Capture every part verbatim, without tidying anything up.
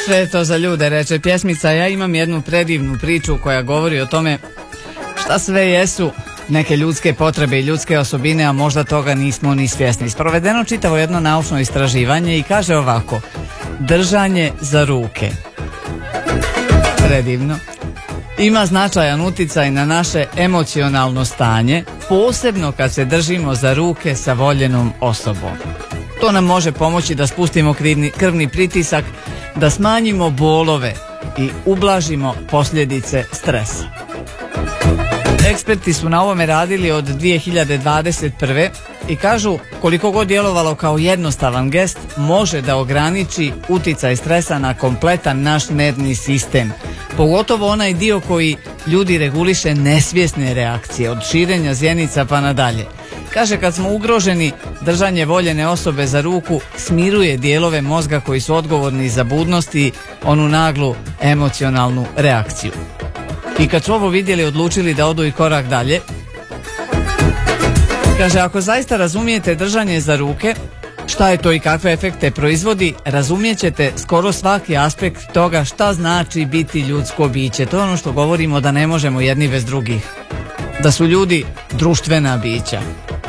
Sve je to za ljude, reče pjesmica. Ja imam jednu predivnu priču koja govori o tome šta sve jesu neke ljudske potrebe i ljudske osobine, a možda toga nismo ni svjesni. Sprovedeno čitavo jedno naučno istraživanje i kaže ovako: držanje za ruke, predivno, ima značajan uticaj na naše emocionalno stanje, posebno kad se držimo za ruke sa voljenom osobom. To nam može pomoći da spustimo krivni, krvni pritisak, da smanjimo bolove i ublažimo posljedice stresa. Eksperti su na ovome radili od dvije hiljade dvadeset prve i kažu koliko god djelovalo kao jednostavan gest može da ograniči uticaj stresa na kompletan naš nervni sistem, pogotovo onaj dio koji ljudi reguliše nesvjesne reakcije od širenja zjenica pa nadalje. Kaže, kad smo ugroženi, držanje voljene osobe za ruku smiruje dijelove mozga koji su odgovorni za budnost i onu naglu emocionalnu reakciju. I kad su ovo vidjeli, odlučili da odu i korak dalje. Kaže, ako zaista razumijete držanje za ruke, šta je to i kakve efekte proizvodi, razumijet ćete skoro svaki aspekt toga šta znači biti ljudsko biće. To je ono što govorimo, da ne možemo jedni bez drugih, da su ljudi društvena bića.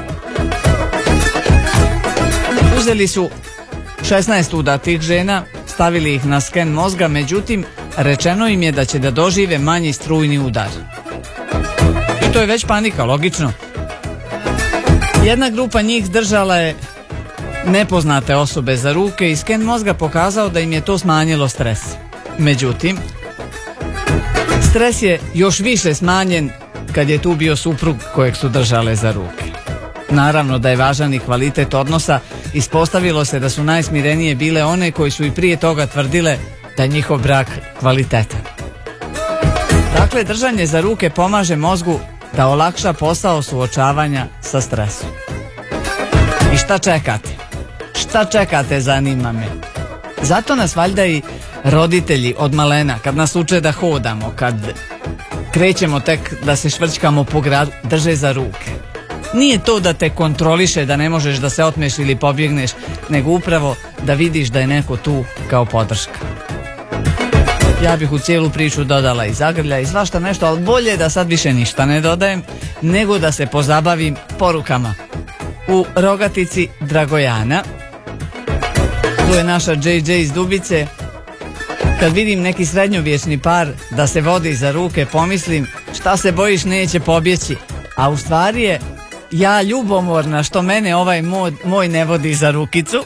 Uzeli su šesnaest udatih žena, stavili ih na sken mozga, međutim rečeno im je da će da dožive manji strujni udar. I to je već panika, logično. Jedna grupa njih držala je nepoznate osobe za ruke i sken mozga pokazao da im je to smanjilo stres. Međutim, stres je još više smanjen kad je tu bio suprug kojeg su držale za ruke. Naravno da je važan i kvalitet odnosa. Ispostavilo se da su najsmirenije bile one koji su i prije toga tvrdile da je njihov brak kvalitetan. Dakle, držanje za ruke pomaže mozgu da olakša posao suočavanja sa stresom. I šta čekate? Šta čekate, zanima me. Zato nas valjda i roditelji od malena, kad nas uče da hodamo, kad krećemo tek da se švrćkamo po gradu, drže za ruke. Nije to da te kontroliše, da ne možeš da se otmeš ili pobjegneš, nego upravo da vidiš da je neko tu kao podrška. Ja bih u cijelu priču dodala i zagrlja i svašta nešto, ali bolje da sad više ništa ne dodajem, nego da se pozabavim porukama. U Rogatici Dragojana, tu je naša džej džej iz Dubice. Kad vidim neki srednjovječni par da se vodi za ruke, pomislim šta se bojiš, neće pobjeći, a u stvari je ja ljubomorna što mene ovaj moj, moj ne vodi za rukicu.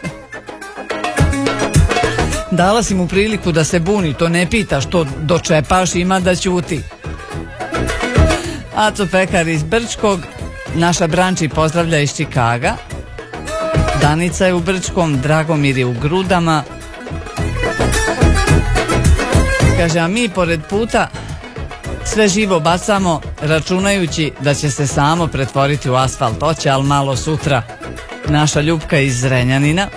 Dala si mu priliku da se buni, to ne pita što dočepaš, ima da ćuti. Aco Pekar iz Brčkog, naša Branči pozdravlja iz Čikaga, Danica je u Brčkom, Dragomir je u Grudama. Kaže, a mi pored puta sve živo bacamo, računajući da će se samo pretvoriti u asfalt. Oće, ali malo sutra. Naša Ljupka iz Zrenjanina.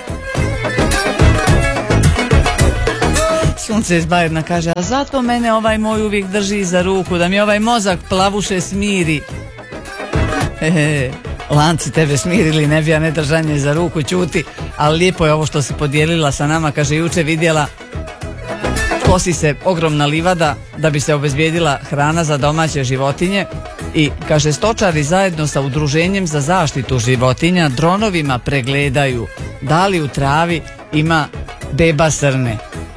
Sunce iz Bajerna kaže, a zato mene ovaj moj uvijek drži za ruku, da mi ovaj mozak plavuše smiri. Hehe, lanci tebe smirili, ne bi, a ne držanje za ruku, ćuti. Ali lijepo je ovo što si podijelila sa nama. Kaže, juče vidjela, kosi se ogromna livada da bi se obezbijedila hrana za domaće životinje i, kaže, stočari zajedno sa udruženjem za zaštitu životinja dronovima pregledaju da li u travi ima beba srne.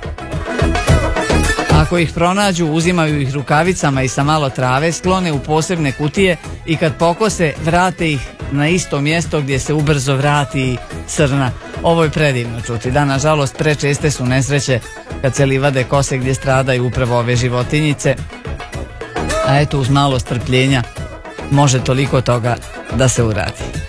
Ako ih pronađu, uzimaju ih rukavicama i sa malo trave, sklone u posebne kutije i kad pokose, vrate ih na isto mjesto gdje se ubrzo vrati srna. Ovo je predivno čuti. Da, nažalost, prečeste su nesreće kad se livade kose gdje stradaju upravo ove životinjice. A eto, uz malo strpljenja može toliko toga da se uradi.